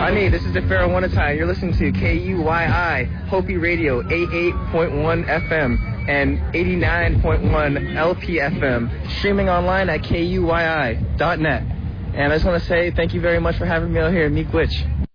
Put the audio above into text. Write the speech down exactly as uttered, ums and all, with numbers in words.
Ani, this is DeFaro One-A-Time. You're listening to K U Y I, Hopi Radio, eighty-eight point one F M and eighty-nine point one L P F M, streaming online at K U Y I dot net. And I just want to say thank you very much for having me out here. Meek Witch.